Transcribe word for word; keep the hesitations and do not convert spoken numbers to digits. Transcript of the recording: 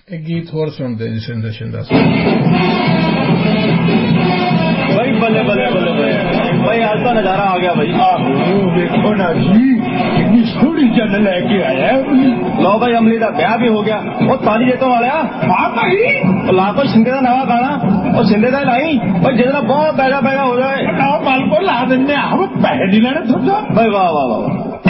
एक गीत होर सुनते जी सिंधा शिंदा भाई बल्ले बल्ले बल्ले भाई आज तो नजारा आ गया भाई। देखो ना जी कितनी सोहनी जन लेके आया। लो भाई अमली का ब्याह भी हो गया। वो ताली जेतों वाले हाँ भाई ला को शिंदे का नवा गाना और शिंदे का लाई भाई जितना बहुत पैसा पैसा हो जाए माल को ला देने पैसे नहीं लेने थोड़ा भाई। वाह वाह वाह